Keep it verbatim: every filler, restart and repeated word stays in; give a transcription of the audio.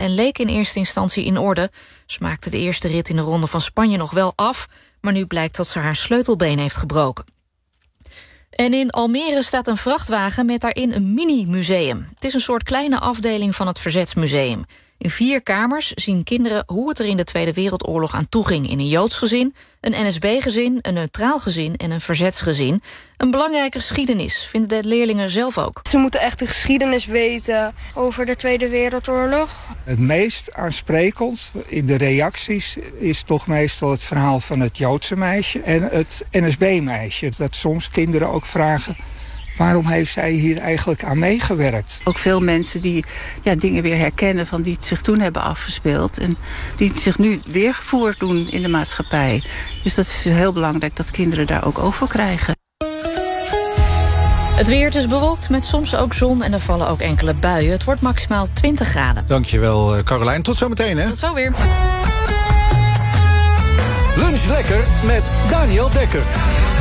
en leek in eerste instantie in orde. Ze maakte de eerste rit in de Ronde van Spanje nog wel af, maar nu blijkt dat ze haar sleutelbeen heeft gebroken. En in Almere staat een vrachtwagen met daarin een mini-museum. Het is een soort kleine afdeling van het Verzetsmuseum. In vier kamers zien kinderen hoe het er in de Tweede Wereldoorlog aan toe ging in een Joods gezin, een N S B-gezin, een neutraal gezin en een verzetsgezin. Een belangrijke geschiedenis, vinden de leerlingen zelf ook. Ze moeten echt de geschiedenis weten over de Tweede Wereldoorlog. Het meest aansprekend in de reacties is toch meestal het verhaal van het Joodse meisje en het N S B-meisje. Dat soms kinderen ook vragen: waarom heeft zij hier eigenlijk aan meegewerkt? Ook veel mensen die ja, dingen weer herkennen van die het zich toen hebben afgespeeld. En die zich nu weer gevoerd doen in de maatschappij. Dus dat is heel belangrijk dat kinderen daar ook oog voor krijgen. Het weer, het is bewolkt met soms ook zon en er vallen ook enkele buien. Het wordt maximaal twintig graden. Dankjewel, Carolijn. Tot zometeen, hè? Tot zo weer. Lunch lekker met Daniel Dekker.